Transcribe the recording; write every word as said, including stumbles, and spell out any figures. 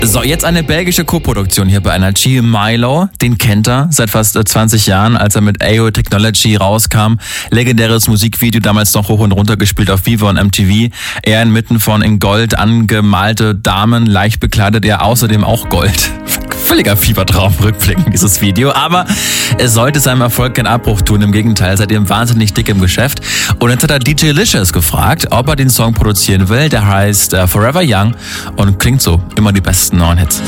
So, jetzt eine belgische Co-Produktion hier bei Energy. Milo, den kennt er seit fast zwanzig Jahren, als er mit A O Technology rauskam. Legendäres Musikvideo, damals noch hoch und runter gespielt auf Viva und M T V. Er inmitten von in Gold angemalte Damen, leicht bekleidet, er außerdem auch Gold. Völliger Fiebertraum rückblickend, dieses Video. Aber es sollte seinem Erfolg keinen Abbruch tun. Im Gegenteil, seitdem wahnsinnig dick im Geschäft. Und jetzt hat er D J Licious gefragt, ob er den Song produzieren will. Der heißt uh, Forever Young und klingt so. Immer die besten neuen Hits.